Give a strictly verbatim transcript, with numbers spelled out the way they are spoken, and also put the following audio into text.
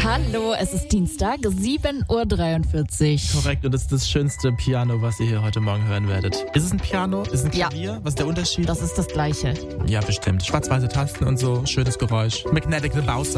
Hallo, es ist Dienstag, sieben Uhr dreiundvierzig. Korrekt, und das ist das schönste Piano, was ihr hier heute Morgen hören werdet. Ist es ein Piano? Ist es ein Klavier? Ja. Was ist der Unterschied? Das ist das Gleiche. Ja, bestimmt. Schwarz-weiße Tasten und so, schönes Geräusch. Magnetic the Bowser.